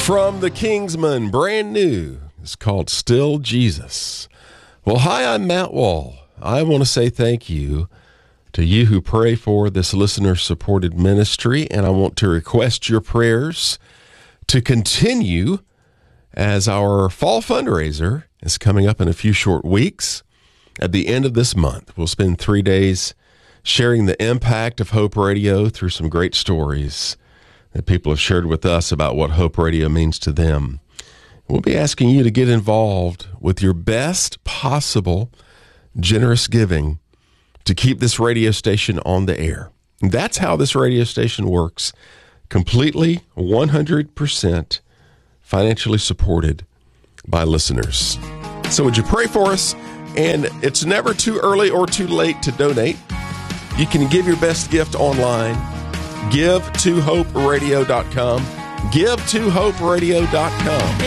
From the Kingsmen, brand new. It's called Still Jesus. Well, hi, I'm Matt Wall. I want to say thank you to you who pray for this listener-supported ministry, and I want to request your prayers to continue as our fall fundraiser is coming up in a few short weeks. At the end of this month, we'll spend 3 days sharing the impact of Hope Radio through some great stories that people have shared with us about what Hope Radio means to them. We'll be asking you to get involved with your best possible generous giving to keep this radio station on the air. And that's how this radio station works, completely 100% financially supported by listeners. So would you pray for us? And it's never too early or too late to donate. You can give your best gift online. Give to HopeRadio.com. Give to HopeRadio.com.